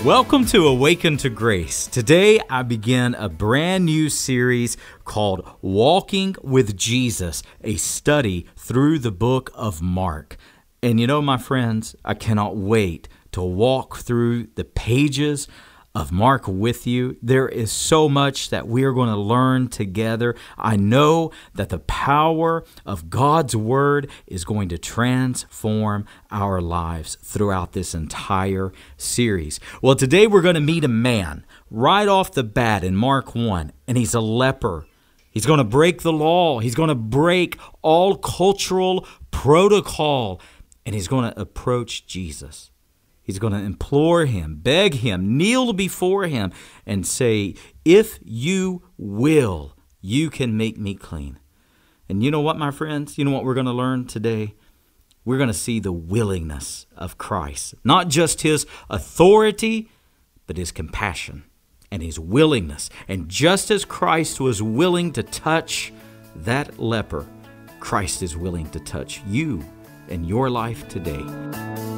Welcome to Awaken to Grace. Today I begin a brand new series called Walking with Jesus, a study through the book of Mark. And you know, my friends, I cannot wait to walk through the pages of Mark with you. There is so much that we are going to learn together. I know that the power of God's Word is going to transform our lives throughout this entire series. Well, today we're going to meet a man right off the bat in Mark 1, and he's a leper. He's going to break the law. He's going to break all cultural protocol, and he's going to approach Jesus. He's going to implore him, beg him, kneel before him, and say, if you will, you can make me clean. And you know what, my friends? You know what we're going to learn today? We're going to see the willingness of Christ. Not just his authority, but his compassion and his willingness. And just as Christ was willing to touch that leper, Christ is willing to touch you in your life today.